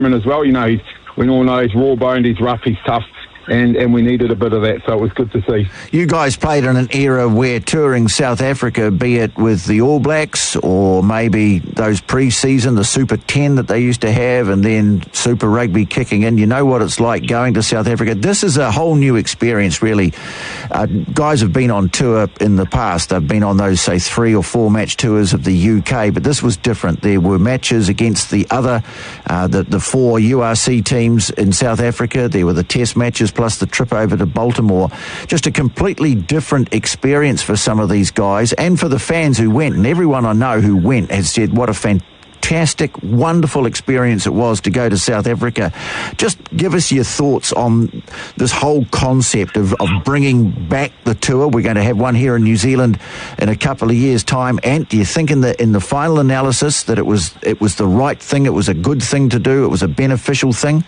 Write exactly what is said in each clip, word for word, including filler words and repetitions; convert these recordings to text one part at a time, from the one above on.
as well. You know, he's, we all know he's raw-boned, he's rough, he's tough. And, and we needed a bit of that, so it was good to see. You guys played in an era where touring South Africa, be it with the All Blacks or maybe those pre-season, the Super ten that they used to have, and then Super Rugby kicking in. You know what it's like going to South Africa. This is a whole new experience, really. Uh, guys have been on tour in the past. They've been on those, say, three or four match tours of the U K, but this was different. There were matches against the other, uh, the, the four U R C teams in South Africa. There were the test matches plus the trip over to Baltimore. Just a completely different experience for some of these guys and for the fans who went. And everyone I know who went has said what a fantastic, wonderful experience it was to go to South Africa. Just give us your thoughts on this whole concept of, of bringing back the tour. We're going to have one here in New Zealand in a couple of years' time. Ant, do you think in the in the final analysis that it was it was the right thing, it was a good thing to do, it was a beneficial thing?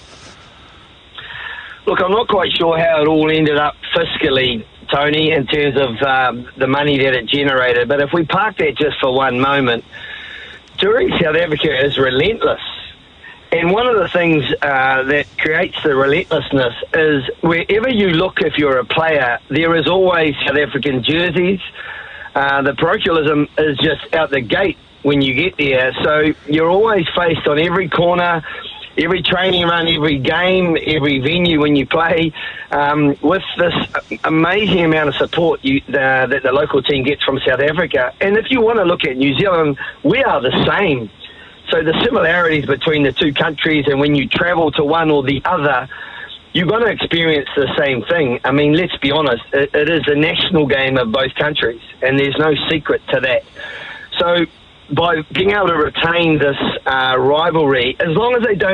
Look, I'm not quite sure how it all ended up fiscally, Tony, in terms of um, the money that it generated. But if we park that just for one moment, touring South Africa is relentless. And one of the things uh, that creates the relentlessness is wherever you look, if you're a player, there is always South African jerseys. Uh, the parochialism is just out the gate when you get there. So you're always faced on every corner, every training run, every game, every venue when you play, um, with this amazing amount of support you, uh, that the local team gets from South Africa. And if you want to look at New Zealand, we are the same. So the similarities between the two countries, and when you travel to one or the other, you're going to experience the same thing. I mean, let's be honest, it, it is a national game of both countries, and there's no secret to that. So by being able to retain this uh, rivalry, as long as they don't